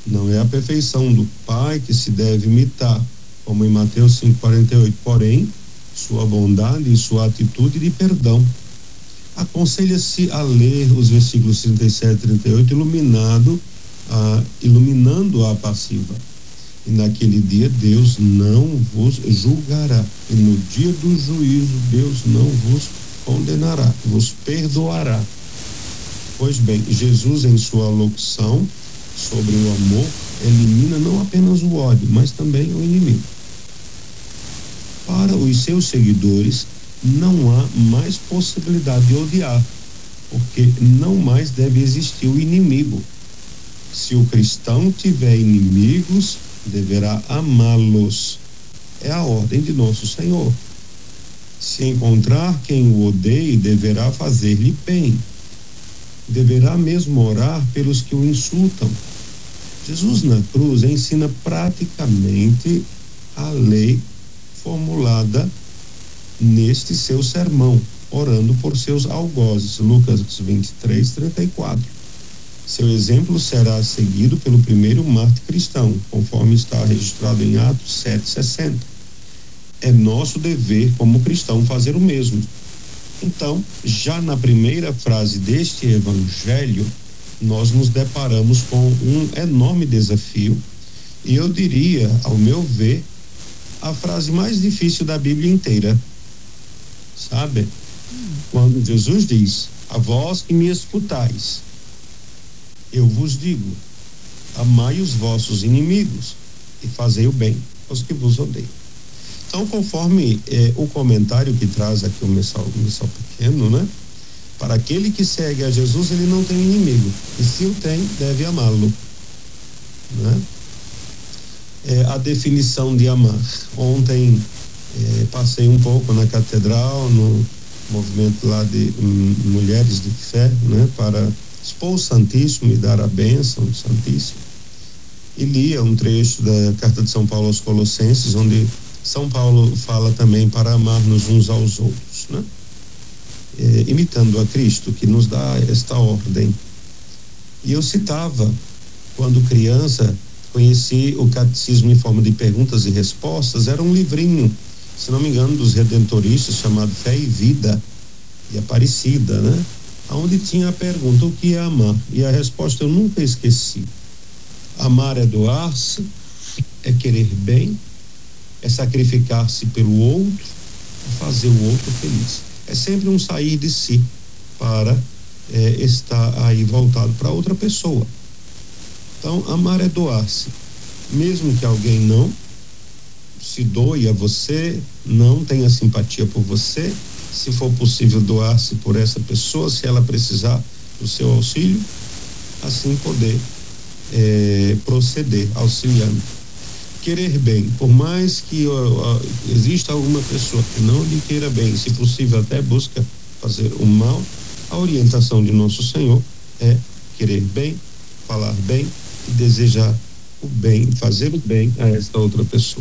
Não é a perfeição do Pai que se deve imitar, como em Mateus 5,48, porém, sua bondade e sua atitude de perdão. Aconselha-se a ler os versículos 37 e 38, iluminando a passiva. E naquele dia Deus não vos julgará, e no dia do juízo Deus não vos condenará, vos perdoará. Pois bem, Jesus, em sua locução sobre o amor, elimina não apenas o ódio, mas também o inimigo. Para os seus seguidores, não há mais possibilidade de odiar, porque não mais deve existir o inimigo. Se o cristão tiver inimigos, deverá amá-los. É a ordem de nosso Senhor. Se encontrar quem o odeie, deverá fazer-lhe bem. Deverá mesmo orar pelos que o insultam. Jesus na cruz ensina praticamente a lei formulada neste seu sermão, orando por seus algozes. Lucas 23:34. Seu exemplo será seguido pelo primeiro mártir cristão, conforme está registrado em Atos 7:60. É nosso dever como cristão fazer o mesmo. Então, já na primeira frase deste evangelho, nós nos deparamos com um enorme desafio, e eu diria, ao meu ver, a frase mais difícil da Bíblia inteira. Sabe? Quando Jesus diz: a vós que me escutais, eu vos digo, amai os vossos inimigos e fazei o bem aos que vos odeiam. Então, conforme o comentário que traz aqui o Missal Pequeno, né? Para aquele que segue a Jesus, ele não tem inimigo, e se o tem, deve amá-lo, né? A definição de amar. Ontem passei um pouco na catedral, no movimento lá de Mulheres de Fé, né? Para expor o Santíssimo e dar a bênção do Santíssimo, e lia um trecho da carta de São Paulo aos Colossenses, onde São Paulo fala também para amar-nos uns aos outros, né? Imitando a Cristo, que nos dá esta ordem. E eu citava, quando criança, conheci o catecismo em forma de perguntas e respostas. Era um livrinho, se não me engano, dos redentoristas, chamado Fé e Vida e Aparecida, né? Onde tinha a pergunta: o que é amar? E a resposta eu nunca esqueci. Amar é doar-se, é querer bem, é sacrificar-se pelo outro, é fazer o outro feliz. É sempre um sair de si para estar aí voltado para outra pessoa. Então, amar é doar-se. Mesmo que alguém não se doe a você, não tenha simpatia por você, se for possível doar-se por essa pessoa, se ela precisar do seu auxílio, assim poder proceder auxiliando. Querer bem, por mais que exista alguma pessoa que não lhe queira bem, se possível até busca fazer o mal, a orientação de nosso Senhor é querer bem, falar bem e desejar o bem, fazer o bem a esta outra pessoa.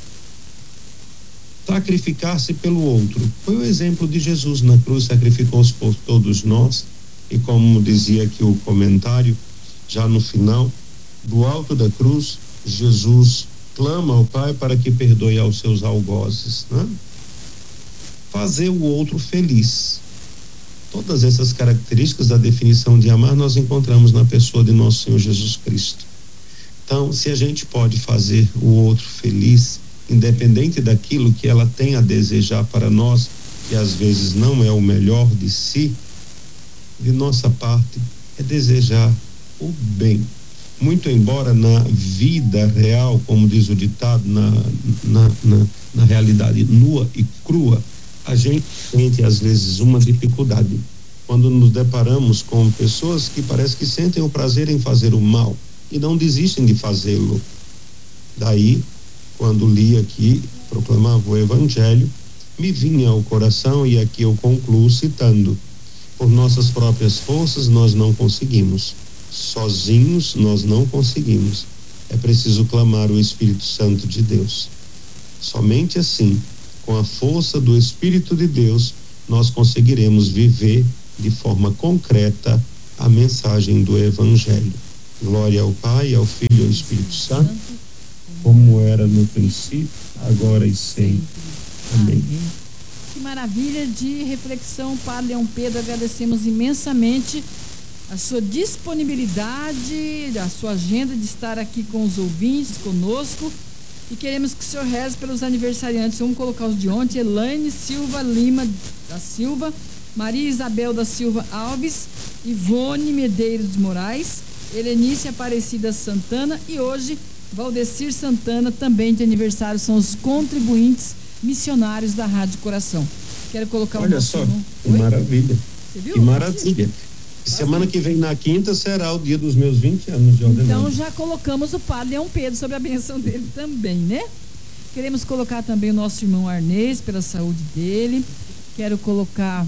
Sacrificar-se pelo outro. Foi o exemplo de Jesus na cruz, sacrificou-se por todos nós, e como dizia aqui o comentário, já no final, do alto da cruz, Jesus clama ao Pai para que perdoe aos seus algozes, né? Fazer o outro feliz. Todas essas características da definição de amar nós encontramos na pessoa de nosso Senhor Jesus Cristo. Então, se a gente pode fazer o outro feliz, independente daquilo que ela tem a desejar para nós, que às vezes não é o melhor de si, de nossa parte é desejar o bem. Muito embora na vida real, como diz o ditado, na realidade nua e crua, a gente sente às vezes uma dificuldade quando nos deparamos com pessoas que parece que sentem o prazer em fazer o mal e não desistem de fazê-lo. Daí, quando li aqui, proclamava o Evangelho, me vinha ao coração, e aqui eu concluo citando: por nossas próprias forças nós não conseguimos. Sozinhos nós não conseguimos. É preciso clamar o Espírito Santo de Deus. Somente assim, com a força do Espírito de Deus, nós conseguiremos viver de forma concreta a mensagem do Evangelho. Glória ao Pai, ao Filho e ao Espírito Santo, como era no princípio, agora e sempre. Amém. Que maravilha de reflexão, Padre Leão Pedro. Agradecemos imensamente a sua disponibilidade, a sua agenda de estar aqui com os ouvintes, conosco. E queremos que o senhor reze pelos aniversariantes. Vamos colocar os de ontem: Elaine Silva Lima da Silva, Maria Isabel da Silva Alves, Ivone Medeiros de Moraes, Helenice Aparecida Santana e hoje Valdecir Santana, também de aniversário. São os contribuintes missionários da Rádio Coração. Quero colocar Olha só, que maravilha. Você viu? Que maravilha. Semana que vem, na quinta, será o dia dos meus 20 anos de ordenado. Então já colocamos o Padre Leão Pedro sobre a benção dele também, né? Queremos colocar também o nosso irmão Arnês, pela saúde dele. Quero colocar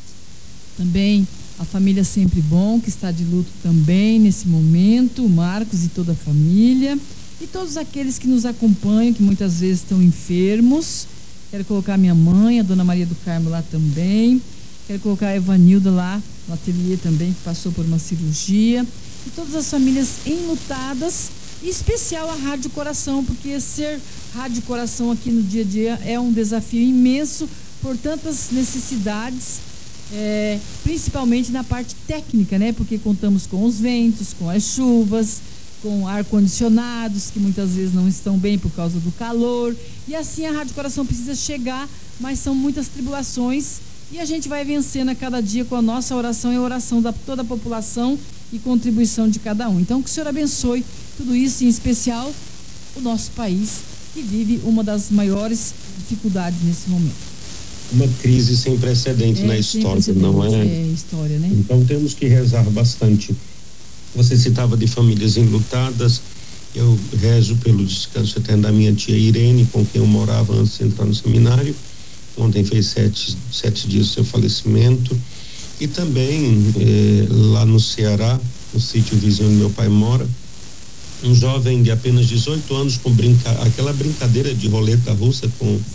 também a família Sempre Bom, que está de luto também nesse momento, o Marcos e toda a família. E todos aqueles que nos acompanham, que muitas vezes estão enfermos. Quero colocar minha mãe, a Dona Maria do Carmo, lá também. Quero colocar a Evanilda lá no ateliê também, que passou por uma cirurgia. E todas as famílias enlutadas, em especial a Rádio Coração, porque ser Rádio Coração aqui no dia a dia é um desafio imenso por tantas necessidades, principalmente na parte técnica, né? Porque contamos com os ventos, com as chuvas, com ar-condicionados que muitas vezes não estão bem por causa do calor, e assim a Rádio Coração precisa chegar, mas são muitas tribulações e a gente vai vencendo a cada dia com a nossa oração e a oração da toda a população e contribuição de cada um. Então que o Senhor abençoe tudo isso, em especial o nosso país, que vive uma das maiores dificuldades nesse momento. Uma crise sem precedente na história, não é? É história, né? Então temos que rezar bastante. Você citava de famílias enlutadas. Eu rezo pelo descanso eterno da minha tia Irene, com quem eu morava antes de entrar no seminário. Ontem fez sete dias do seu falecimento. E também lá no Ceará, no sítio vizinho onde meu pai mora, um jovem de apenas 18 anos com aquela brincadeira de roleta russa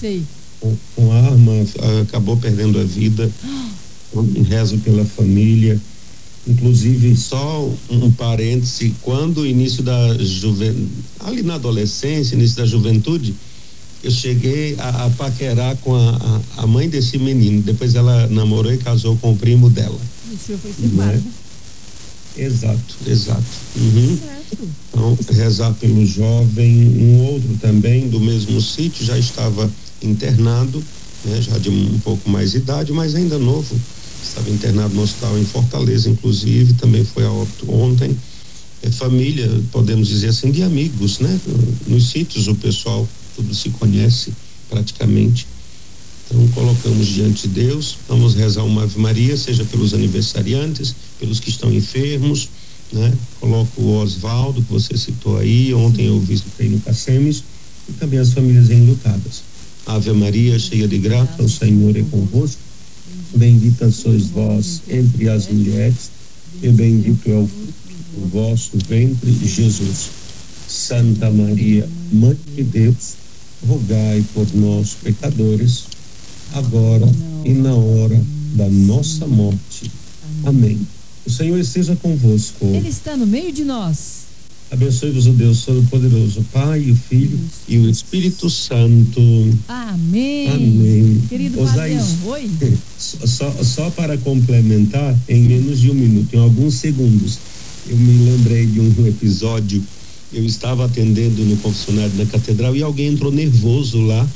com arma, acabou perdendo a vida. Rezo pela família. Inclusive, só um parêntese, quando o início da ali na adolescência, início da juventude, eu cheguei a paquerar com a mãe desse menino. Depois ela namorou e casou com o primo dela. E o senhor foi separado. Exato. Uhum. Então, rezar pelo jovem. Um outro também do mesmo sítio já estava internado, né, já de um pouco mais de idade, mas ainda novo. Estava internado no hospital em Fortaleza, inclusive, também foi a óbito ontem. Família, podemos dizer assim, de amigos, né? Nos sítios o pessoal tudo se conhece praticamente. Então colocamos diante de Deus, vamos rezar uma Ave Maria, seja pelos aniversariantes, pelos que estão enfermos, né? Coloco o Osvaldo, que você citou aí, ontem eu visitei no Cacemes, e também as famílias enlutadas. Ave Maria, cheia de graça, o Senhor é convosco. Bendita sois vós entre as mulheres, e bendito é o fruto do vosso ventre, Jesus. Santa Maria, Mãe de Deus, rogai por nós, pecadores, agora e na hora da nossa morte. Amém. O Senhor esteja convosco. Ele está no meio de nós. Abençoe-vos o Deus Todo-Poderoso, Pai, o Filho e o Espírito Santo. Amém. Amém. Querido Padre, oi. Só para complementar, em menos de um minuto, em alguns segundos, eu me lembrei de um episódio. Eu estava atendendo no confessionário da catedral e alguém entrou nervoso lá.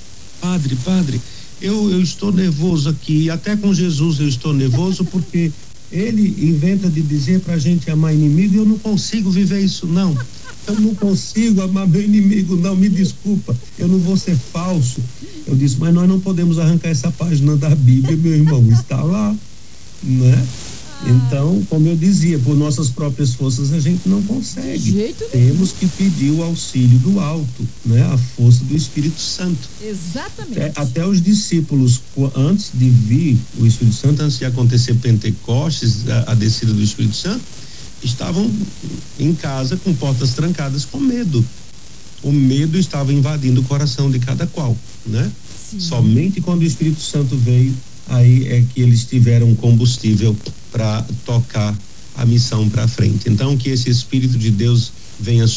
Padre, eu estou nervoso aqui, até com Jesus eu estou nervoso porque ele inventa de dizer pra gente amar inimigo e eu não consigo viver isso, não. Eu não consigo amar meu inimigo, não, me desculpa, eu não vou ser falso. Eu disse, mas nós não podemos arrancar essa página da Bíblia, meu irmão, está lá, né? Então, como eu dizia, por nossas próprias forças a gente não consegue. Temos que pedir o auxílio do alto, né? A força do Espírito Santo. Exatamente. Até os discípulos, antes de vir o Espírito Santo, antes de acontecer Pentecostes, a descida do Espírito Santo, estavam em casa com portas trancadas com medo. O medo estava invadindo o coração de cada qual, né? Sim. Somente quando o Espírito Santo veio, aí é que eles tiveram combustível para tocar a missão para frente. Então, que esse Espírito de Deus venha